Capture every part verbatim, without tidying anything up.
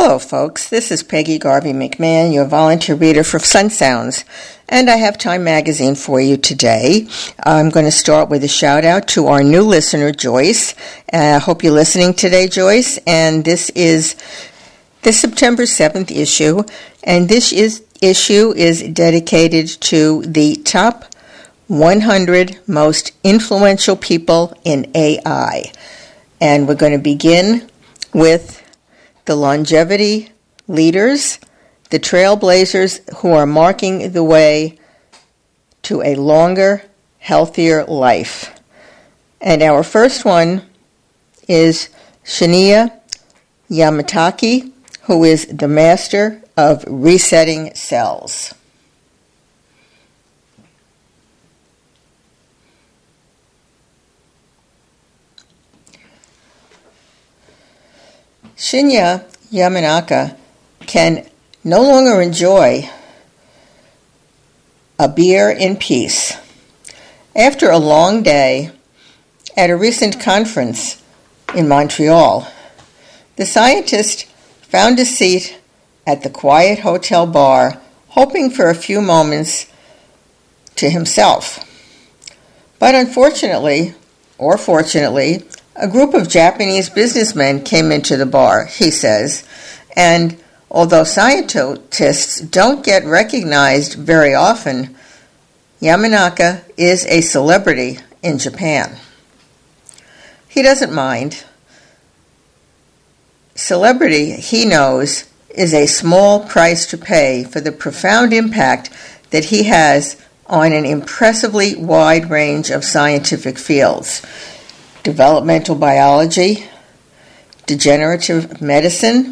Hello, folks. This is Peggy Garvey McMahon, your volunteer reader for Sun Sounds, and I have Time Magazine for you today. I'm going to start with a shout-out to our new listener, Joyce. I uh, hope you're listening today, Joyce, and this is the September seventh issue, and this is, issue is dedicated to the top one hundred most influential people in A I, and we're going to begin with the longevity leaders, the trailblazers who are marking the way to a longer, healthier life. And our first one is Shinya Yamataki, who is the master of resetting cells. Shinya Yamanaka can no longer enjoy a beer in peace. After a long day at a recent conference in Montreal, the scientist found a seat at the quiet hotel bar, hoping for a few moments to himself. But unfortunately, or fortunately, a group of Japanese businessmen came into the bar, he says, and although scientists don't get recognized very often, Yamanaka is a celebrity in Japan. He doesn't mind. Celebrity, he knows, is a small price to pay for the profound impact that he has on an impressively wide range of scientific fields. Developmental biology, degenerative medicine,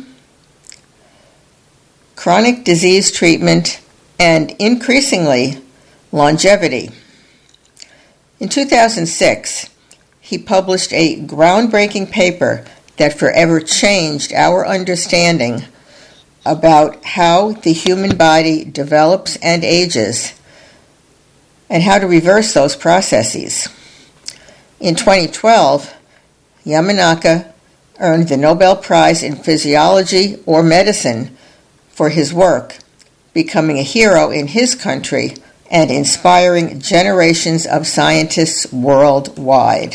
chronic disease treatment, and increasingly, longevity. In two thousand six, he published a groundbreaking paper that forever changed our understanding about how the human body develops and ages and how to reverse those processes. In twenty twelve, Yamanaka earned the Nobel Prize in Physiology or Medicine for his work, becoming a hero in his country and inspiring generations of scientists worldwide.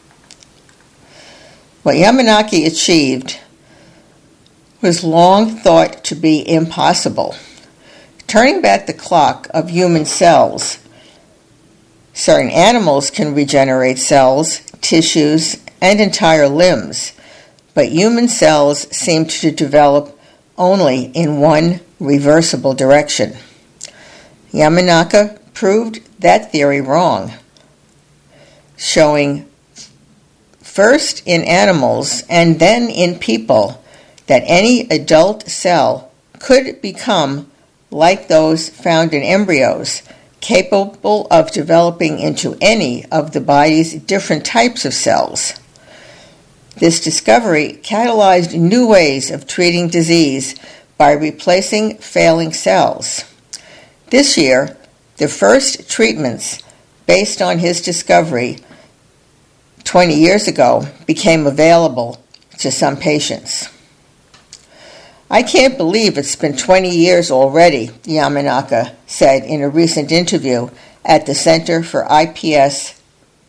What Yamanaki achieved was long thought to be impossible. Turning back the clock of human cells, certain animals can regenerate cells, tissues, and entire limbs, but human cells seem to develop only in one reversible direction. Yamanaka proved that theory wrong, showing first in animals and then in people that any adult cell could become like those found in embryos, capable of developing into any of the body's different types of cells. This discovery catalyzed new ways of treating disease by replacing failing cells. This year, the first treatments based on his discovery twenty years ago became available to some patients. I can't believe it's been twenty years already, Yamanaka said in a recent interview at the Center for I P S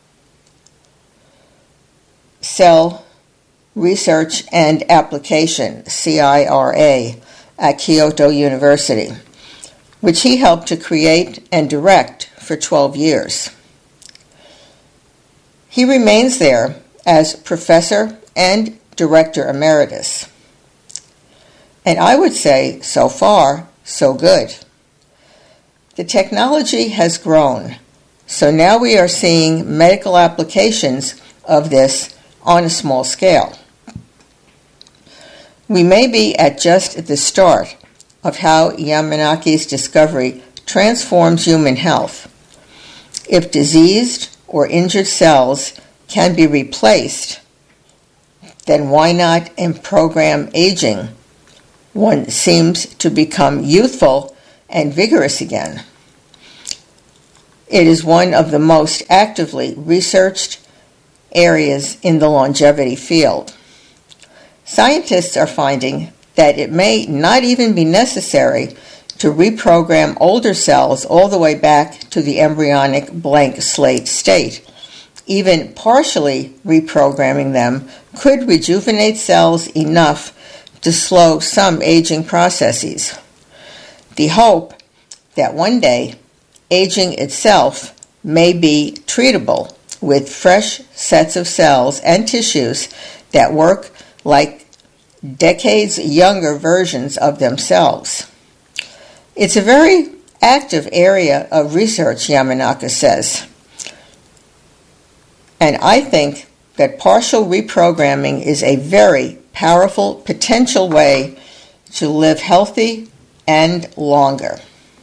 Cell Research and Application, C I R A, at Kyoto University, which he helped to create and direct for twelve years. He remains there as professor and director emeritus. And I would say, so far, so good. The technology has grown, so now we are seeing medical applications of this on a small scale. We may be at just the start of how Yamanaki's discovery transforms human health. If diseased or injured cells can be replaced, then why not program aging? One seems to become youthful and vigorous again. It is one of the most actively researched areas in the longevity field. Scientists are finding that it may not even be necessary to reprogram older cells all the way back to the embryonic blank slate state. Even partially reprogramming them could rejuvenate cells enough to slow some aging processes. The hope that one day aging itself may be treatable with fresh sets of cells and tissues that work like decades younger versions of themselves. It's a very active area of research, Yamanaka says. And I think that partial reprogramming is a very powerful potential way to live healthy and longer.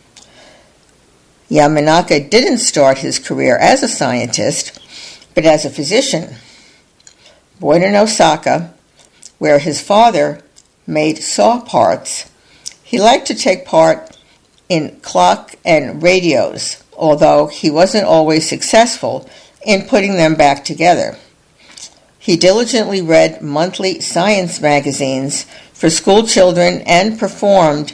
Yamanaka didn't start his career as a scientist, but as a physician. Born in Osaka, where his father made saw parts, he liked to take part in clock and radios, although he wasn't always successful in putting them back together. He diligently read monthly science magazines for school children and performed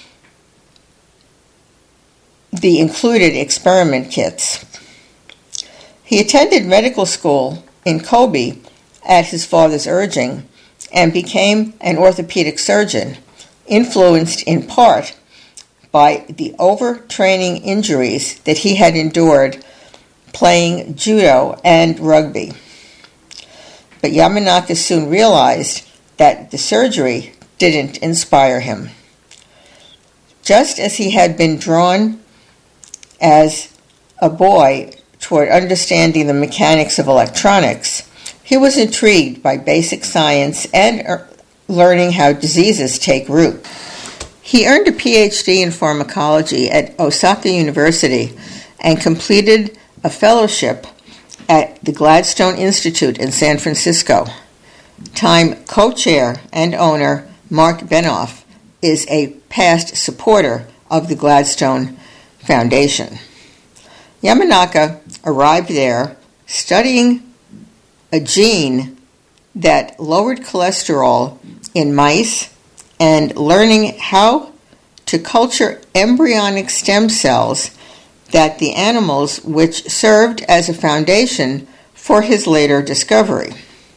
the included experiment kits. He attended medical school in Kobe at his father's urging and became an orthopedic surgeon, influenced in part by the overtraining injuries that he had endured playing judo and rugby. But Yamanaka soon realized that the surgery didn't inspire him. Just as he had been drawn as a boy toward understanding the mechanics of electronics, he was intrigued by basic science and er- learning how diseases take root. He earned a P H D in pharmacology at Osaka University and completed a fellowship at the Gladstone Institute in San Francisco. Time co-chair and owner Mark Benoff is a past supporter of the Gladstone Foundation. Yamanaka arrived there studying a gene that lowered cholesterol in mice and learning how to culture embryonic stem cells that the animals which served as a foundation for his later discovery.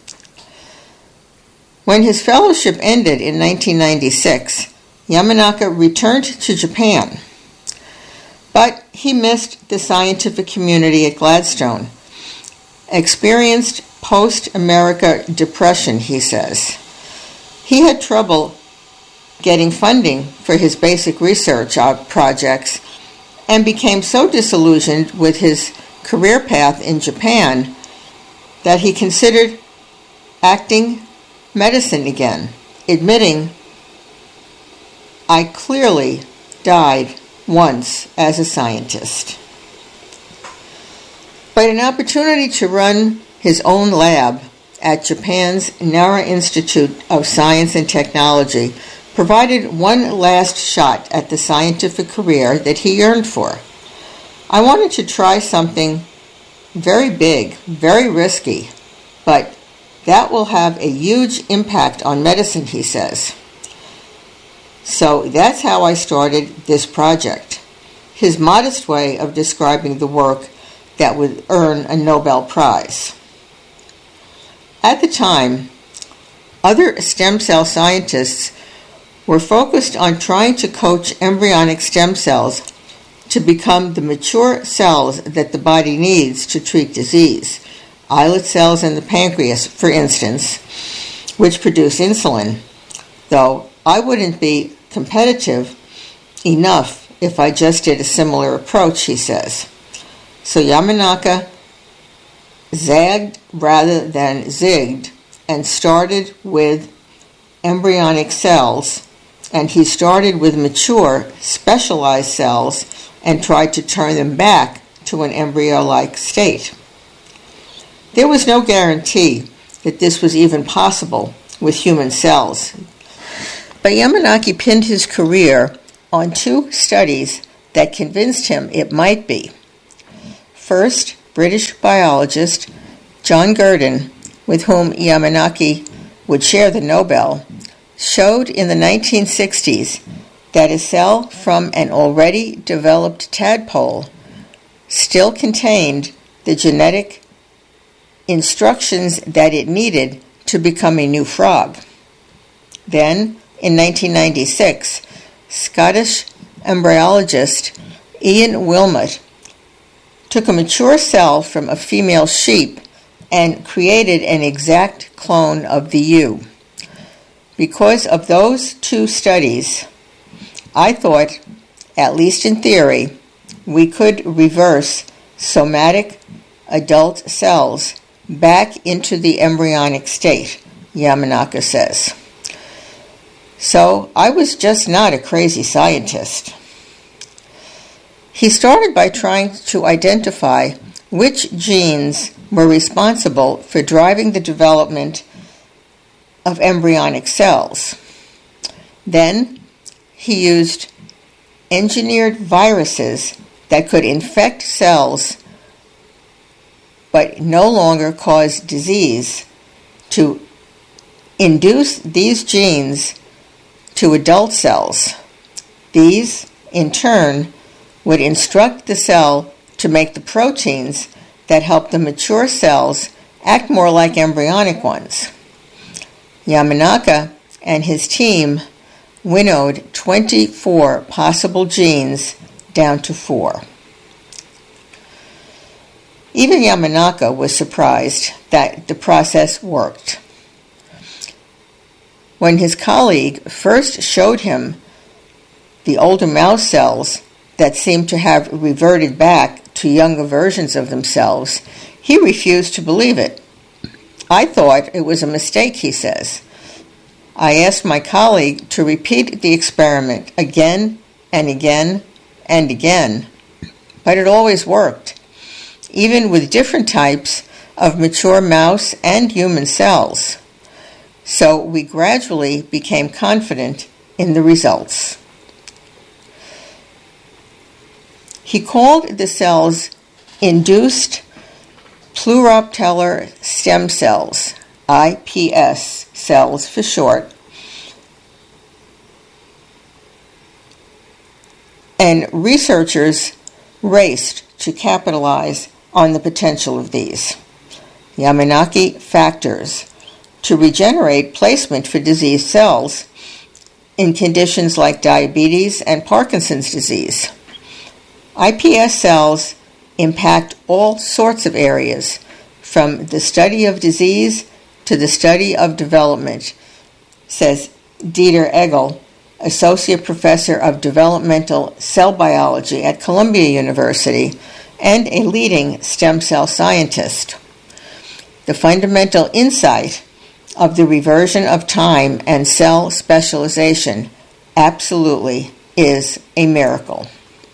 When his fellowship ended in nineteen ninety-six, Yamanaka returned to Japan, but he missed the scientific community at Gladstone, experienced post-America depression, he says. He had trouble getting funding for his basic research projects and became so disillusioned with his career path in Japan that he considered acting medicine again, admitting, "I clearly died once as a scientist." But an opportunity to run his own lab at Japan's Nara Institute of Science and Technology provided one last shot at the scientific career that he yearned for. "I wanted to try something very big, very risky, but that will have a huge impact on medicine," he says. So that's how I started this project. His modest way of describing the work that would earn a Nobel Prize. At the time, other stem cell scientists were focused on trying to coach embryonic stem cells to become the mature cells that the body needs to treat disease. Islet cells in the pancreas, for instance, which produce insulin, though I wouldn't be competitive enough if I just did a similar approach, he says. So Yamanaka zagged rather than zigged and started with embryonic cells, and he started with mature, specialized cells and tried to turn them back to an embryo-like state. There was no guarantee that this was even possible with human cells, but Yamanaka pinned his career on two studies that convinced him it might be. First, British biologist John Gurdon, with whom Yamanaka would share the Nobel, showed in the nineteen sixties that a cell from an already developed tadpole still contained the genetic instructions that it needed to become a new frog. Then, in nineteen ninety-six, Scottish embryologist Ian Wilmot took a mature cell from a female sheep and created an exact clone of the ewe. Because of those two studies, I thought, at least in theory, we could reverse somatic adult cells back into the embryonic state, Yamanaka says. So I was just not a crazy scientist. He started by trying to identify which genes were responsible for driving the development of embryonic cells. Then he used engineered viruses that could infect cells but no longer cause disease to induce these genes to adult cells. These, in turn, would instruct the cell to make the proteins that help the mature cells act more like embryonic ones. Yamanaka and his team winnowed twenty-four possible genes down to four. Even Yamanaka was surprised that the process worked. When his colleague first showed him the older mouse cells that seemed to have reverted back to younger versions of themselves, he refused to believe it. I thought it was a mistake, he says. I asked my colleague to repeat the experiment again and again and again, but it always worked, even with different types of mature mouse and human cells. So we gradually became confident in the results. He called the cells induced pluripotent stem cells, I P S cells for short, and researchers raced to capitalize on the potential of these Yamanaka factors to regenerate placement for diseased cells in conditions like diabetes and Parkinson's disease. I P S cells impact all sorts of areas, from the study of disease to the study of development, says Dieter Egel, Associate Professor of Developmental Cell Biology at Columbia University and a leading stem cell scientist. The fundamental insight of the reversion of time and cell specialization absolutely is a miracle.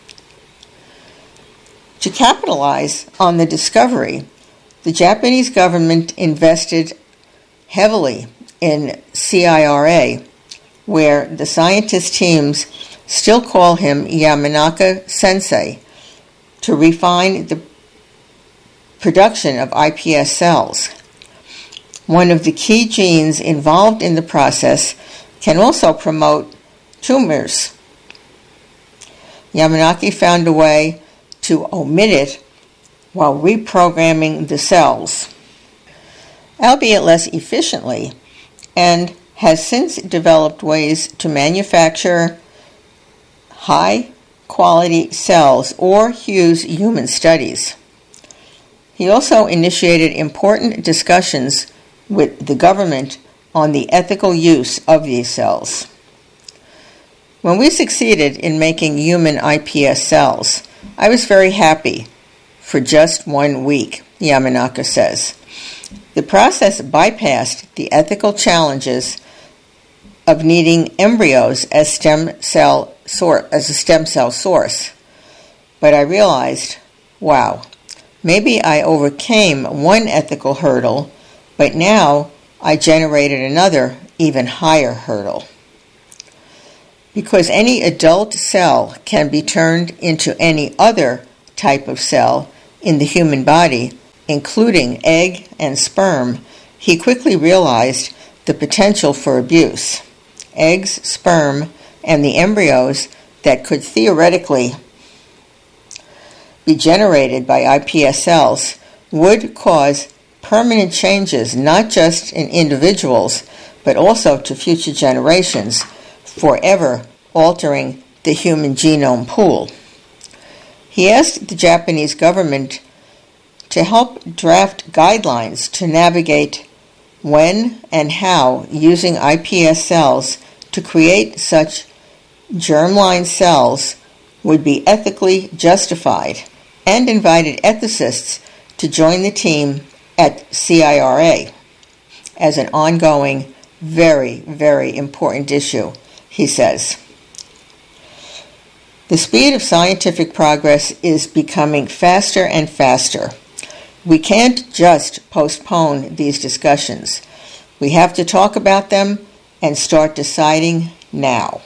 To capitalize on the discovery, the Japanese government invested heavily in C I R A, where the scientist teams still call him Yamanaka Sensei, to refine the production of I P S cells. One of the key genes involved in the process can also promote tumors. Yamanaka found a way to omit it while reprogramming the cells, albeit less efficiently, and has since developed ways to manufacture high-quality cells or use human studies. He also initiated important discussions with the government on the ethical use of these cells. When we succeeded in making human I P S cells, I was very happy for just one week, Yamanaka says. The process bypassed the ethical challenges of needing embryos as stem cell sor- as a stem cell source. But I realized, wow, maybe I overcame one ethical hurdle, but now I generated another, even higher hurdle. Because any adult cell can be turned into any other type of cell in the human body, including egg and sperm, he quickly realized the potential for abuse. eggs, sperm, and the embryos that could theoretically be generated by I P S cells would cause permanent changes not just in individuals but also to future generations, forever altering the human genome pool. He asked the Japanese government to help draft guidelines to navigate when and how using I P S cells to create such germline cells would be ethically justified, and invited ethicists to join the team at C I R A as an ongoing, very, very important issue, he says. The speed of scientific progress is becoming faster and faster. We can't just postpone these discussions. We have to talk about them and start deciding now.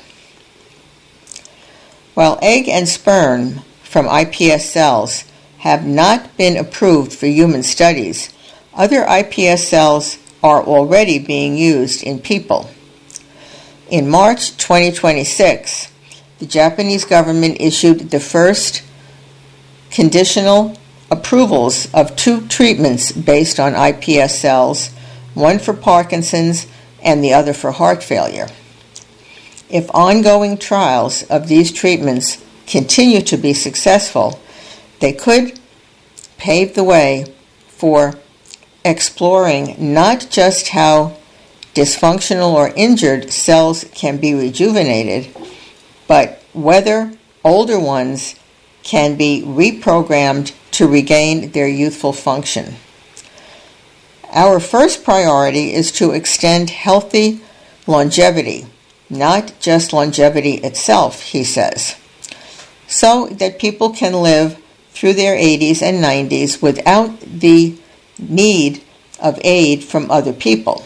While egg and sperm from I P S cells have not been approved for human studies, other I P S cells are already being used in people. In March twenty twenty-six, the Japanese government issued the first conditional approvals of two treatments based on I P S cells, one for Parkinson's and the other for heart failure. If ongoing trials of these treatments continue to be successful, they could pave the way for exploring not just how dysfunctional or injured cells can be rejuvenated, but whether older ones can be reprogrammed to regain their youthful function. Our first priority is to extend healthy longevity, not just longevity itself, he says, so that people can live through their eighties and nineties without the need of aid from other people.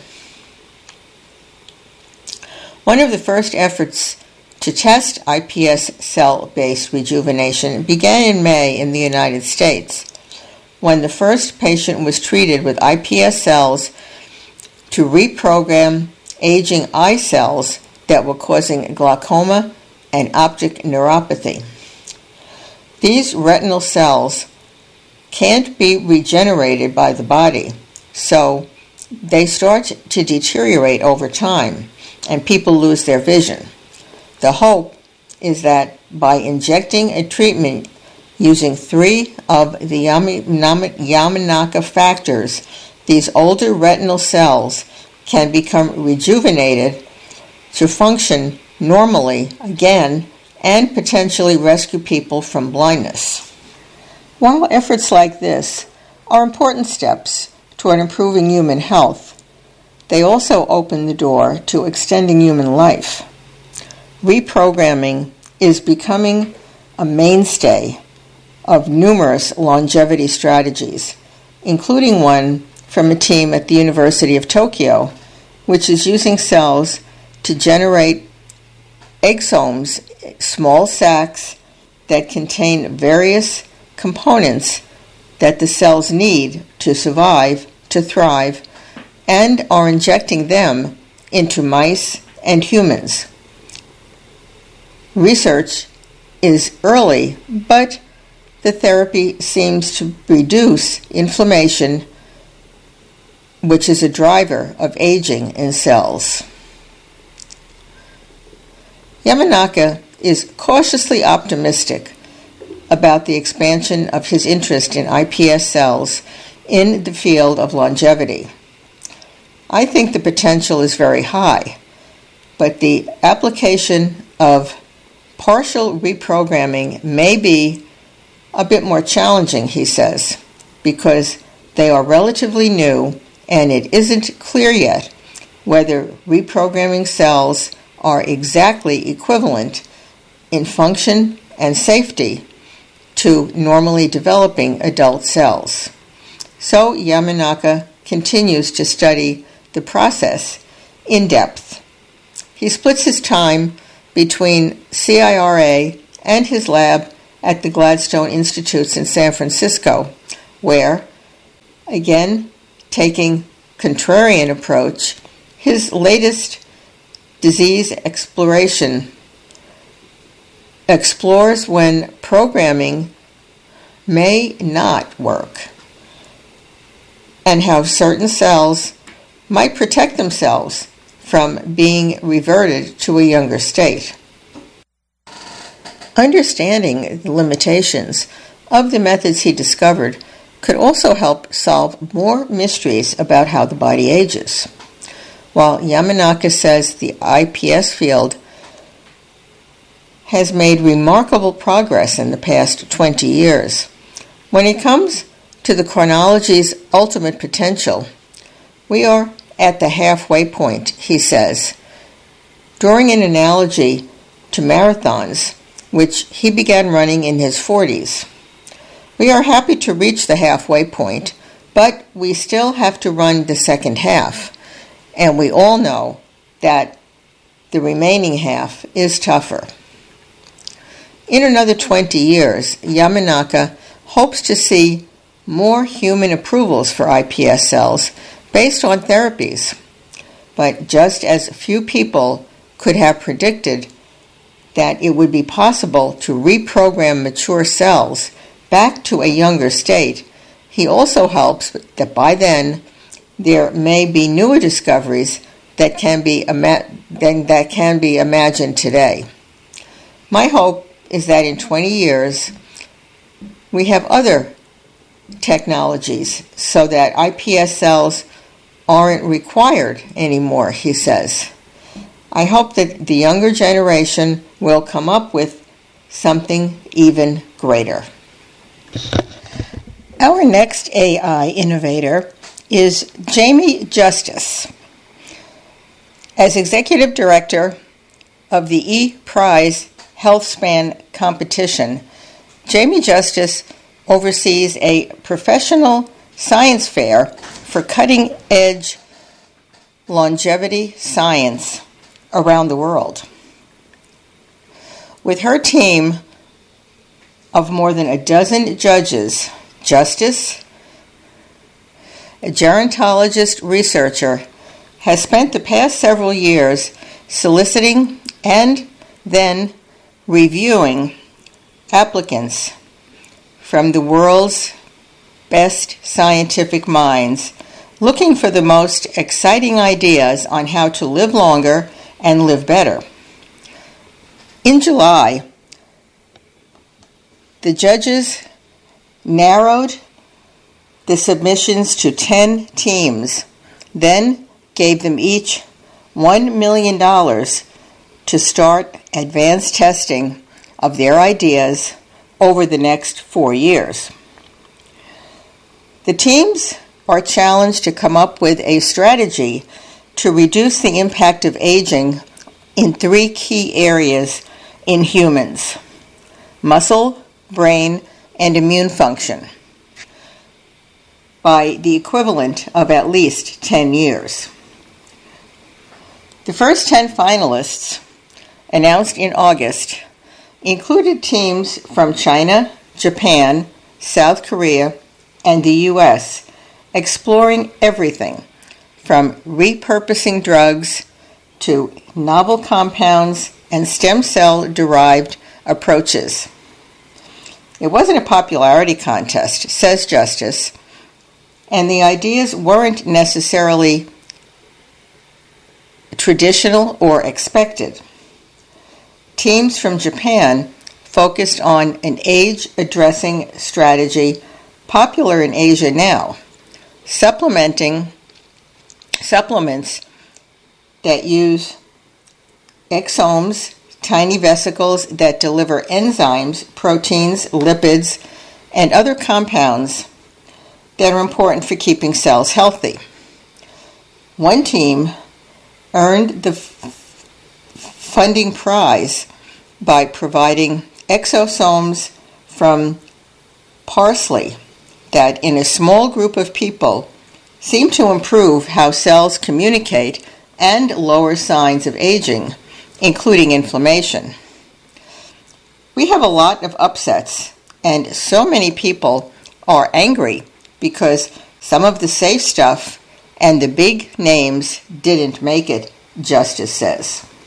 One of the first efforts to test I P S cell-based rejuvenation began in May in the United States, when the first patient was treated with I P S cells to reprogram aging eye cells that were causing glaucoma and optic neuropathy. These retinal cells can't be regenerated by the body, so they start to deteriorate over time, and people lose their vision. The hope is that by injecting a treatment using three of the Yamanaka factors, these older retinal cells can become rejuvenated to function normally again and potentially rescue people from blindness. While efforts like this are important steps toward improving human health, they also open the door to extending human life. Reprogramming is becoming a mainstay of numerous longevity strategies, including one from a team at the University of Tokyo, which is using cells to generate exomes, small sacs that contain various components that the cells need to survive, to thrive, and are injecting them into mice and humans. Research is early, but the therapy seems to reduce inflammation, which is a driver of aging in cells. Yamanaka is cautiously optimistic about the expansion of his interest in I P S cells in the field of longevity. I think the potential is very high, but the application of partial reprogramming may be a bit more challenging, he says, because they are relatively new and it isn't clear yet whether reprogramming cells are exactly equivalent in function and safety to normally developing adult cells. So Yamanaka continues to study the process in depth. He splits his time between C I R A and his lab at the Gladstone Institutes in San Francisco, where, again, taking contrarian approach, his latest disease exploration explores when programming may not work and how certain cells might protect themselves from being reverted to a younger state. Understanding the limitations of the methods he discovered could also help solve more mysteries about how the body ages. While Yamanaka says the I P S field has made remarkable progress in the past twenty years, when it comes to the chronology's ultimate potential, we are at the halfway point, he says. Drawing an analogy to marathons, which he began running in his forties. We are happy to reach the halfway point, but we still have to run the second half, and we all know that the remaining half is tougher. In another twenty years, Yamanaka hopes to see more human approvals for I P S cells based on therapies, but just as few people could have predicted that it would be possible to reprogram mature cells back to a younger state, he also hopes that by then there may be newer discoveries that can be ima- that can be imagined today. My hope is that in twenty years we have other technologies so that I P S cells aren't required anymore, he says. I hope that the younger generation will come up with something even greater. Our next A I innovator is Jamie Justice. As Executive Director of the E-Prize HealthSpan competition, Jamie Justice oversees a professional science fair for cutting-edge longevity science around the world. With her team of more than a dozen judges, Justice, a gerontologist researcher, has spent the past several years soliciting and then reviewing applicants from the world's best scientific minds, looking for the most exciting ideas on how to live longer and live better. In July, the judges narrowed the submissions to ten teams, then gave them each one million dollars to start advanced testing of their ideas over the next four years. The teams are challenged to come up with a strategy to reduce the impact of aging in three key areas in humans: muscle, brain, and immune function, by the equivalent of at least ten years. The first ten finalists, announced in August, included teams from China, Japan, South Korea, and the U S, exploring everything from repurposing drugs to novel compounds and stem cell-derived approaches. It wasn't a popularity contest, says Justice, and the ideas weren't necessarily traditional or expected. Teams from Japan focused on an age-addressing strategy popular in Asia now, supplementing supplements that use exomes, tiny vesicles that deliver enzymes, proteins, lipids, and other compounds that are important for keeping cells healthy. One team earned the f- funding prize by providing exosomes from parsley that, in a small group of people, seem to improve how cells communicate and lower signs of aging, including inflammation. We have a lot of upsets, and so many people are angry because some of the safe stuff and the big names didn't make it, Justice says.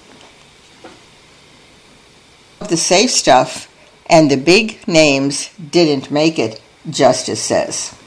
of the safe stuff, and the big names didn't make it, Justice says.